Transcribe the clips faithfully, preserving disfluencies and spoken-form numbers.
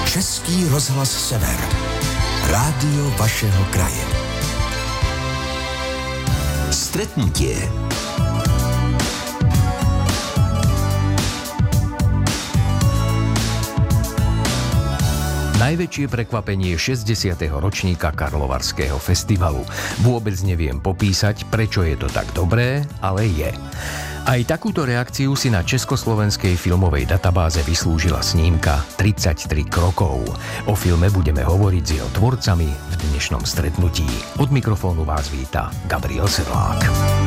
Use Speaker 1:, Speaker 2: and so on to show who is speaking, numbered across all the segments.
Speaker 1: Český rozhlas Sever. Rádio vašeho kraje. Stretnutie.
Speaker 2: Najväčšie prekvapenie šesťdesiateho ročníka Karlovarského festivalu. Vôbec neviem popísať, prečo je to tak dobré, ale je. Aj takúto reakciu si na československej filmovej databáze vyslúžila snímka tridsaťtri krokov. O filme budeme hovoriť s jeho tvorcami v dnešnom stretnutí. Od mikrofónu vás víta Gabriel Sedlák.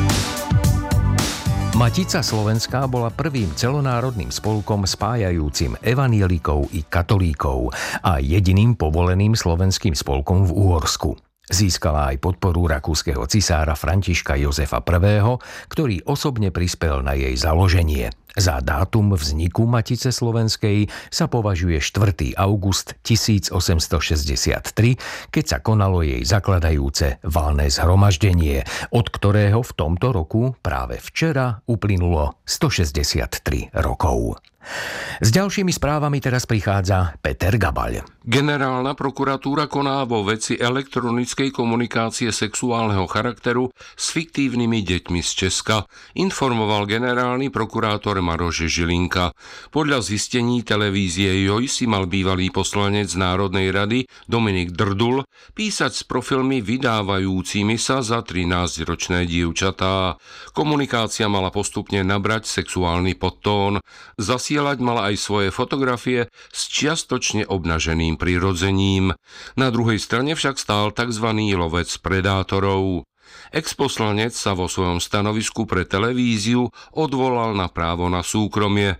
Speaker 2: Matica Slovenská bola prvým celonárodným spolkom spájajúcim evanjelikov i katolíkov a jediným povoleným slovenským spolkom v Uhorsku. Získala aj podporu rakúskeho cisára Františka Jozefa I., ktorý osobne prispel na jej založenie. Za dátum vzniku Matice Slovenskej sa považuje štvrtého augusta tisícosemstošesťdesiattri, keď sa konalo jej zakladajúce valné zhromaždenie, od ktorého v tomto roku práve včera uplynulo stošesťdesiattri rokov. S ďalšími správami teraz prichádza Peter Gabaľ.
Speaker 3: Generálna prokuratúra koná vo veci elektronickej komunikácie sexuálneho charakteru s fiktívnymi deťmi z Česka, informoval generálny prokurátor Maroš Žilinka. Podľa zistení televízie Joj si mal bývalý poslanec Národnej rady Dominik Drdul písať s profilmi vydávajúcimi sa za trinásťročné dievčatá. Komunikácia mala postupne nabrať sexuálny podtón. Zasielať mala aj svoje fotografie s čiastočne obnaženým prirodzením. Na druhej strane však stál tzv. Lovec predátorov. Exposlanec sa vo svojom stanovisku pre televíziu odvolal na právo na súkromie.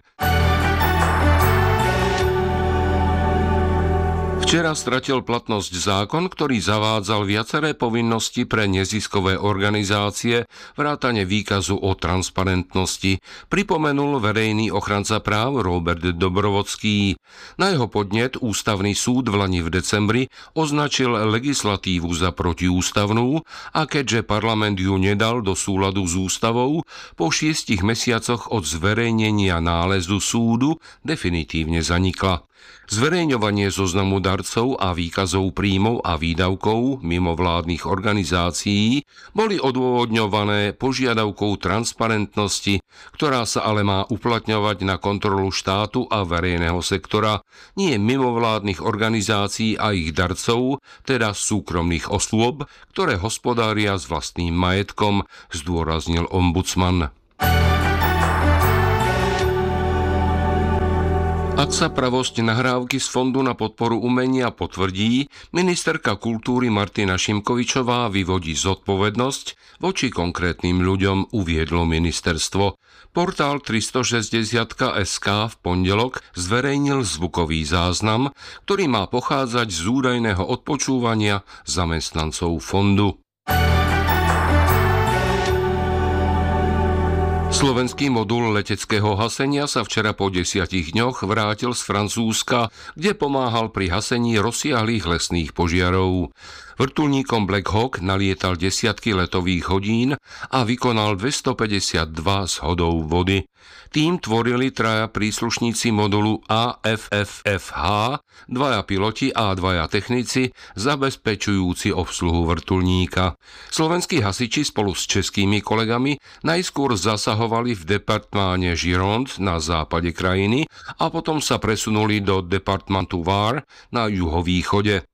Speaker 3: Včera stratil platnosť zákon, ktorý zavádzal viaceré povinnosti pre neziskové organizácie, vrátane výkazu o transparentnosti, pripomenul verejný ochranca práv Robert Dobrovodský. Na jeho podnet Ústavný súd v lani v decembri označil legislatívu za protiústavnú a keďže parlament ju nedal do súladu s ústavou, po šiestich mesiacoch od zverejnenia nálezu súdu definitívne zanikla. Zverejňovanie zoznamu darcov a výkazov príjmov a výdavkov mimovládnych organizácií boli odôvodňované požiadavkou transparentnosti, ktorá sa ale má uplatňovať na kontrolu štátu a verejného sektora, nie mimovládnych organizácií a ich darcov, teda súkromných osôb, ktoré hospodária s vlastným majetkom, zdôraznil ombudsman. Ak sa pravosť nahrávky z Fondu na podporu umenia potvrdí, ministerka kultúry Martina Šimkovičová vyvodí zodpovednosť voči konkrétnym ľuďom, uviedlo ministerstvo. Portál tristošesťdesiat bodka es ká v pondelok zverejnil zvukový záznam, ktorý má pochádzať z údajného odpočúvania zamestnancov fondu. Slovenský modul leteckého hasenia sa včera po desiatich dňoch vrátil z Francúzska, kde pomáhal pri hasení rozsiahlých lesných požiarov. Vrtuľníkom Black Hawk nalietal desiatky letových hodín a vykonal dvestopäťdesiatdva zhodov vody. Tým tvorili traja príslušníci modulu á ef ef ef há, dvaja piloti a dvaja technici, zabezpečujúci obsluhu vrtuľníka. Slovenskí hasiči spolu s českými kolegami najskôr zasahovali v departmáne Gironde na západe krajiny a potom sa presunuli do departmantu Var na juhovýchode.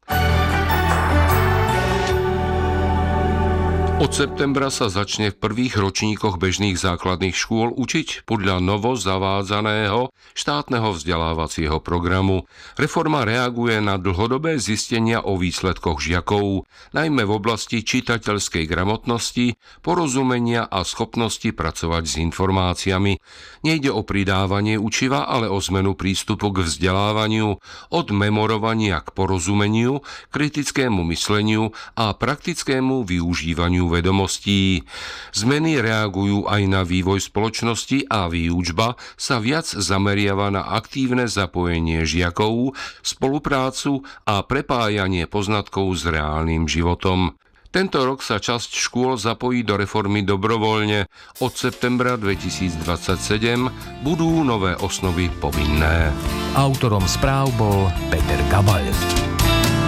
Speaker 3: Od septembra sa začne v prvých ročníkoch bežných základných škôl učiť podľa novo zavádzaného štátneho vzdelávacieho programu. Reforma reaguje na dlhodobé zistenia o výsledkoch žiakov, najmä v oblasti čitateľskej gramotnosti, porozumenia a schopnosti pracovať s informáciami. Nejde o pridávanie učiva, ale o zmenu prístupu k vzdelávaniu, od memorovania k porozumeniu, kritickému mysleniu a praktickému využívaniu vedomostí. Zmeny reagujú aj na vývoj spoločnosti a výučba sa viac zameriava na aktívne zapojenie žiakov, spoluprácu a prepájanie poznatkov s reálnym životom. Tento rok sa časť škôl zapojí do reformy dobrovoľne. Od septembra dvetisícdvadsaťsedem budú nové osnovy povinné.
Speaker 2: Autorom správ bol Peter Gabaľ.